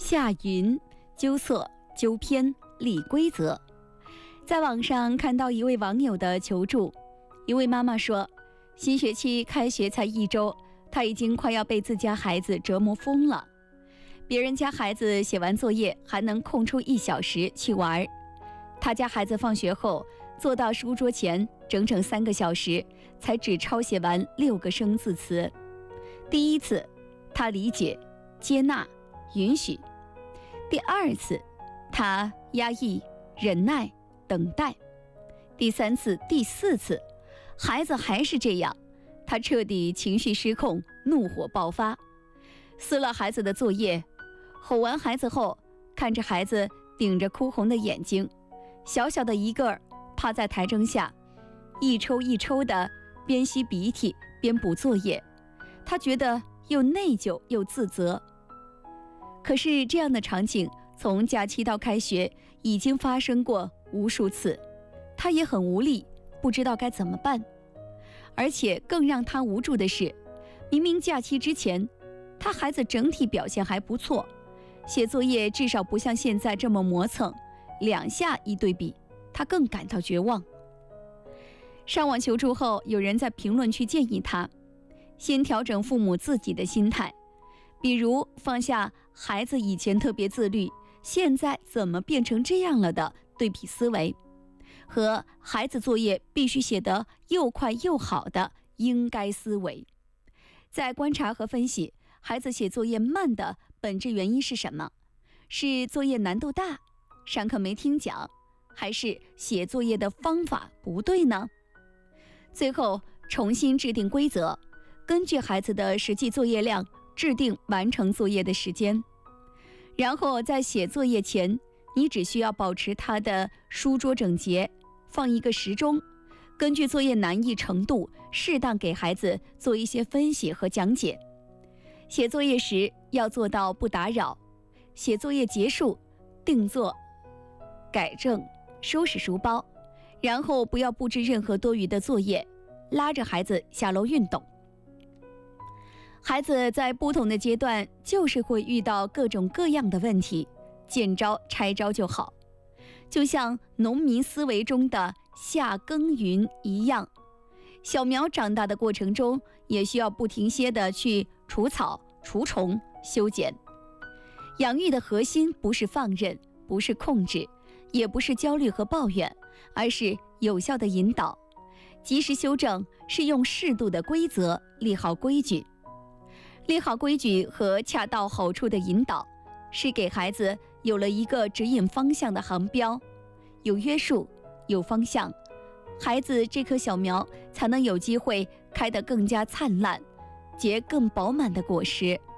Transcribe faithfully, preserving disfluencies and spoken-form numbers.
下匀、纠策、纠偏、立规则。在网上看到一位网友的求助，一位妈妈说，新学期开学才一周，她已经快要被自家孩子折磨疯了。别人家孩子写完作业还能空出一小时去玩，他家孩子放学后坐到书桌前整整三个小时，才只抄写完六个生字词。第一次，他理解、接纳、允许；第二次，他压抑、忍耐、等待；第三次、第四次，孩子还是这样，他彻底情绪失控，怒火爆发，撕了孩子的作业，吼完孩子后，看着孩子顶着哭红的眼睛，小小的一个儿趴在台灯下，一抽一抽的边吸鼻涕边补作业，他觉得又内疚又自责。可是这样的场景从假期到开学已经发生过无数次，他也很无力，不知道该怎么办。而且更让他无助的是，明明假期之前他孩子整体表现还不错，写作业至少不像现在这么磨蹭，两下一对比，他更感到绝望。上网求助后，有人在评论区建议他先调整父母自己的心态，比如放下孩子以前特别自律，现在怎么变成这样了的对比思维，和孩子作业必须写得又快又好的应该思维。在观察和分析孩子写作业慢的本质原因是什么？是作业难度大，上课没听讲，还是写作业的方法不对呢？最后重新制定规则，根据孩子的实际作业量制定完成作业的时间。然后在写作业前，你只需要保持他的书桌整洁，放一个时钟，根据作业难易程度适当给孩子做一些分析和讲解。写作业时要做到不打扰，写作业结束定做、改正、收拾书包，然后不要布置任何多余的作业，拉着孩子下楼运动。孩子在不同的阶段就是会遇到各种各样的问题，见招拆招就好。就像农民思维中的夏耕耘一样，小苗长大的过程中也需要不停歇地去除草、除虫、修剪。养育的核心不是放任，不是控制，也不是焦虑和抱怨，而是有效的引导。及时修正是用适度的规则立好规矩。立好规矩和恰到好处的引导，是给孩子有了一个指引方向的航标。有约束，有方向，孩子这棵小苗才能有机会开得更加灿烂，结更饱满的果实。